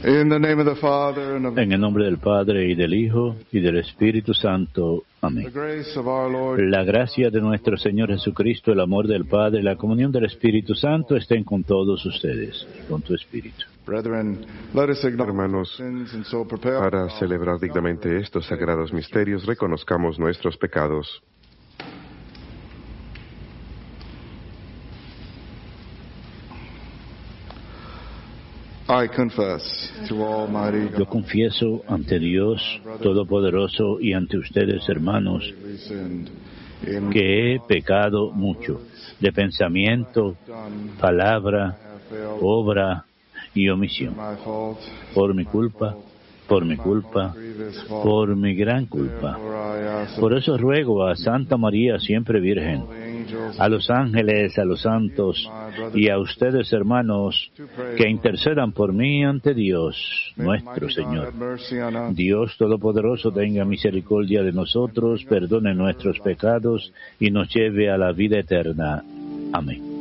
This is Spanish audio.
In the name of the Father and of En el nombre del Padre, y del Hijo, y del Espíritu Santo. Amén. the grace of our Lord. La gracia de nuestro Señor Jesucristo, el amor del Padre, la comunión del Espíritu Santo estén con todos ustedes, con tu espíritu. Brethren, let us acknowledge Hermanos, our sins and so prepare para celebrar dignamente estos sagrados misterios, reconozcamos nuestros pecados. I confess to Almighty Yo God confieso ante Dios Todopoderoso y ante ustedes, hermanos, we sinned in que he pecado mucho, de pensamiento, palabra, obra y omisión, my fault, por mi culpa, por mi gran culpa. Por eso ruego a Santa María, siempre Virgen, a los ángeles, a los santos y a ustedes, hermanos, que intercedan por mí ante Dios, nuestro Señor. Dios Todopoderoso tenga misericordia de nosotros, perdone nuestros pecados y nos lleve a la vida eterna. Amén.